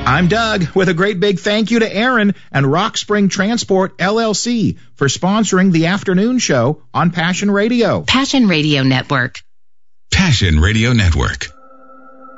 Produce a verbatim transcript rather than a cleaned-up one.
I'm Doug with a great big thank you to Aaron and Rock Spring Transport, L L C, for sponsoring the afternoon show on Passion Radio. Passion Radio Network. Passion Radio Network.